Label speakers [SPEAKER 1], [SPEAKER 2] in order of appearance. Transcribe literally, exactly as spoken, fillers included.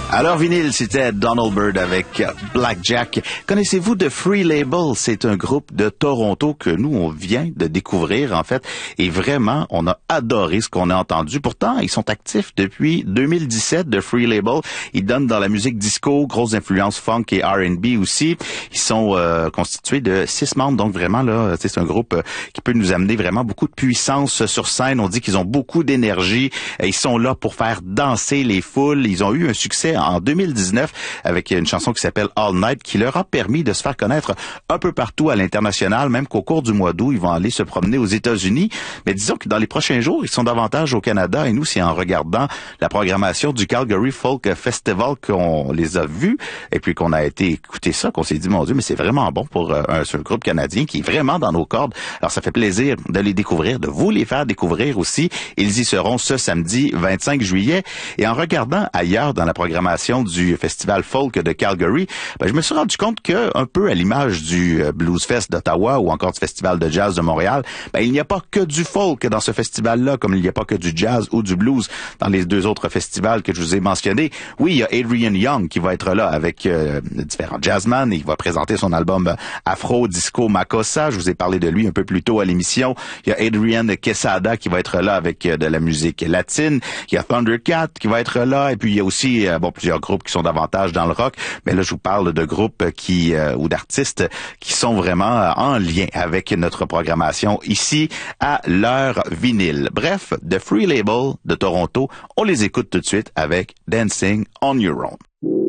[SPEAKER 1] Alors, vinyle, c'était Donald Byrd avec Blackjack. Connaissez-vous The Free Label? C'est un groupe de Toronto que nous, on vient de découvrir, en fait. Et vraiment, on a adoré ce qu'on a entendu. Pourtant, ils sont actifs depuis deux mille dix-sept, The Free Label. Ils donnent dans la musique disco, grosse influence funk et R and B aussi. Ils sont euh, constitués de six membres. Donc, vraiment, là, c'est un groupe euh, qui peut nous amener vraiment beaucoup de puissance sur scène. On dit qu'ils ont beaucoup d'énergie. Ils sont là pour faire danser les foules. Ils ont eu un succès en deux mille dix-neuf avec une chanson qui s'appelle All Night qui leur a permis de se faire connaître un peu partout à l'international, même qu'au cours du mois d'août, ils vont aller se promener aux États-Unis. Mais disons que dans les prochains jours, ils sont davantage au Canada et nous, c'est en regardant la programmation du Calgary Folk Festival qu'on les a vus et puis qu'on a été écouter ça, qu'on s'est dit, mon Dieu, mais c'est vraiment bon pour euh, un, un groupe canadien qui est vraiment dans nos cordes. Alors, ça fait plaisir de les découvrir, de vous les faire découvrir aussi. Ils y seront ce samedi vingt-cinq juillet. Et en regardant ailleurs dans la programmation du Festival Folk de Calgary, ben, je me suis rendu compte que, un peu à l'image du Blues Fest d'Ottawa ou encore du Festival de Jazz de Montréal, ben, il n'y a pas que du folk dans ce festival-là, comme il n'y a pas que du jazz ou du blues dans les deux autres festivals que je vous ai mentionnés. Oui, il y a Adrian Young qui va être là avec euh, différents jazzmen. Il va présenter son album Afro Disco Makossa. Je vous ai parlé de lui un peu plus tôt à l'émission. Il y a Adrian Quesada qui va être là avec euh, de la musique latine. Il y a Thundercat qui va être là. Et puis, il y a aussi euh, bon plusieurs groupes qui sont davantage dans le rock, mais là je vous parle de groupes qui euh, ou d'artistes qui sont vraiment euh, en lien avec notre programmation ici à l'heure vinyle. Bref, The Free Label de Toronto, on les écoute tout de suite avec Dancing on Your Own.